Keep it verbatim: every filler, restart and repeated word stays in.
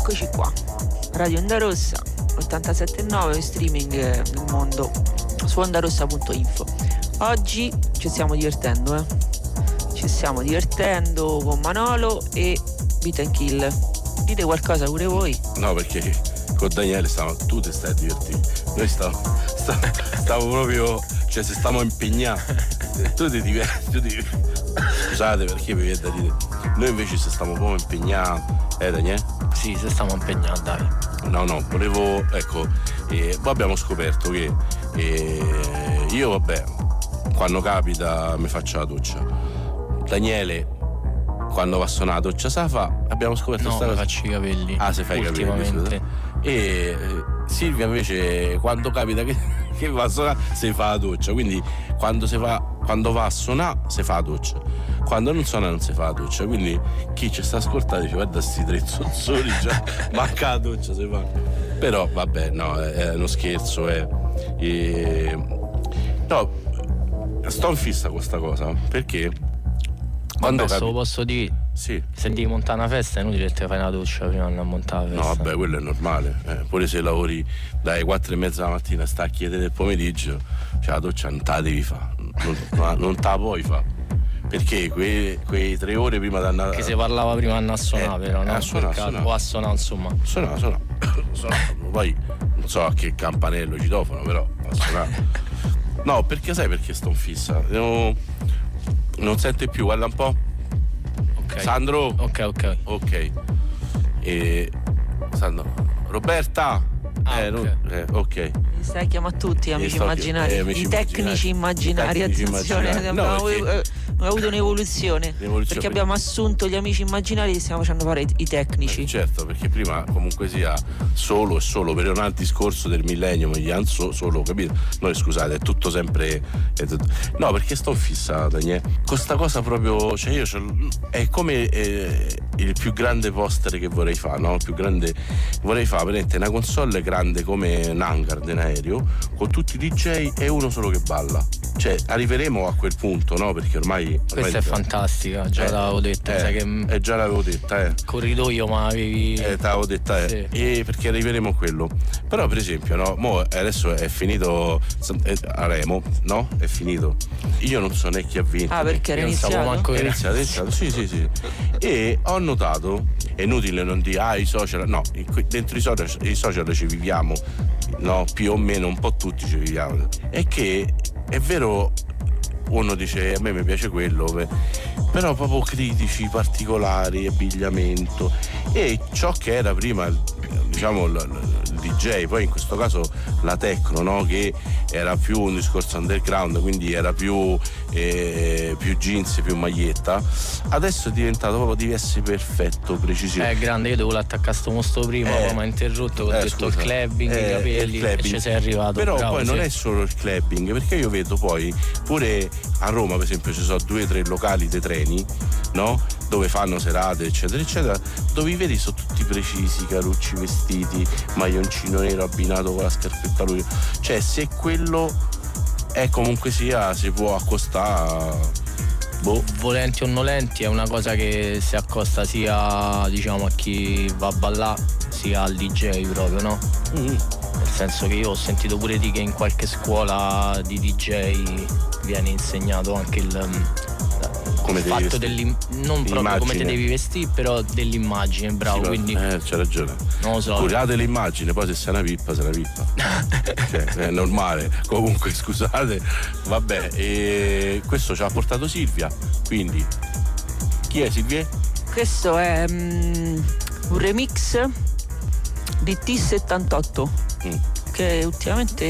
Eccoci qua, Radio Onda Rossa ottantasette virgola nove, streaming nel mondo su ondarossa punto info. Oggi ci stiamo divertendo, eh? Ci stiamo divertendo con Manolo e Beat and Kill. Dite qualcosa pure voi? No, perché con Daniele stavo, tu ti stai divertendo. Noi stavo, stavo, stavo proprio, cioè se stiamo impegnati, tu ti diverti, tu ti... Scusate perché mi viene da dire. Noi invece se stiamo proprio impegnati, eh Daniele? Sì, se stiamo impegnati, dai. No, no, volevo, ecco, eh, poi abbiamo scoperto che eh, io, vabbè, quando capita mi faccio la doccia. Daniele, quando va a suonare la doccia sa fa, abbiamo scoperto no, sta cosa. faccio i capelli. Ah, se fai i capelli. E eh, Silvia invece, quando capita che, che va a suonare, si fa la doccia. Quindi quando, si fa, quando va a suonare, si fa la doccia. Quando non suona non si fa la doccia. Quindi chi ci sta ascoltando dice guarda sti tre zozzoni già manca la doccia si fa. Però vabbè, no, è, è uno scherzo, è, è... no, sto in fissa con questa cosa perché quando vabbè, capi... lo posso dire, sì. Se devi montare una festa è inutile che te fai una doccia prima di montare la festa. No, vabbè, quello è normale, eh, pure se lavori dalle quattro e mezza la mattina stacchi alle tre del pomeriggio, cioè la doccia non te la devi fare, non, non te la puoi fare. Perché quei, quei tre ore prima di andare. Che si parlava prima di andare a suonare, eh, però, no? A suonare, suonare. O a suonare, insomma. Suonare, suonare. Suonare. Poi non so a che campanello citofono, però a suonare. No, perché sai perché sto in fissa? Non, non sente più, guarda un po'. Ok. Sandro. Ok, ok. Ok. E. Sandro. Roberta. Ah, eh, ok. Non, eh, ok. Mi stai chiamando tutti amici sto- immaginari, eh, amici i tecnici immaginari, I tecnici attenzione, immaginari. abbiamo, No, perché- eh, abbiamo avuto un'evoluzione, L'evoluzione. perché abbiamo assunto gli amici immaginari e stiamo facendo fare i, i tecnici. Eh, certo, perché prima comunque sia solo e solo per un altro discorso del millennium, gli anni so, solo, capito? Noi scusate, è tutto sempre. È tutto... No, perché sto fissa, Daniele. Con sta cosa proprio, cioè io c'ho, è come eh, il più grande poster che vorrei fare, no? Il più grande vorrei fare, veramente una console grande come un hangar di un aereo, con tutti i D J e uno solo che balla. Cioè, arriveremo a quel punto, no? Perché ormai. ormai Questa è fantastica, già eh, l'avevo detta, eh, sai che. Eh, già l'avevo detta, eh. Corridoio, ma avevi. Eh, t'avevo detta, eh. Sì. E perché arriveremo a quello. Però, per esempio, no, mo adesso è finito eh, a Remo, no? È finito. Io non so né chi ha vinto. Ah, perché era Io non stavo iniziato? manco È iniziato, è iniziato, sì, sì, sì. E ho notato, è inutile non dire, ah, i social, no, dentro i social, i social ci viviamo, no, più o meno un po' tutti ci viviamo. È che è vero, uno dice a me mi piace quello, però proprio critici, particolari, abbigliamento e ciò che era prima, diciamo, il, il D J, poi in questo caso la techno, no? Che era più un discorso underground, quindi era più, eh, più jeans, più maglietta. Adesso è diventato proprio devi essere perfetto, preciso. È grande, io dovevo attaccare sto mostro prima, Eh, poi mi ha interrotto, ho eh, detto scusa. il clubbing, Eh, i capelli, il clubbing. e ci sei arrivato. Però bravo, poi sì. non è solo il clubbing, perché io vedo poi pure a Roma, per esempio, ci sono due o tre locali dei treni, no? Dove fanno serate, eccetera, eccetera, dove i vedi sono tutti precisi, carucci, vestiti, maglioncino nero abbinato con la scarpetta lui. Cioè, se quello è comunque sia, si può accostare. Boh. Volenti o nolenti è una cosa che si accosta sia, diciamo, a chi va a ballare sia al D J proprio, no? Mm. Nel senso che io ho sentito pure di che in qualche scuola di D J viene insegnato anche il, Come il devi fatto vestire. dell'im- non proprio come L'immagine. te devi vestire, però dell'immagine, bravo, Sì, quindi eh, c'è ragione. non lo so. Curate l'immagine, poi se sei una pippa, sei una pippa. Cioè, è normale. Comunque, scusate, vabbè, e questo ci ha portato Silvia. Quindi, chi è Silvia? Questo è um, un remix di T settantotto Mm. che ultimamente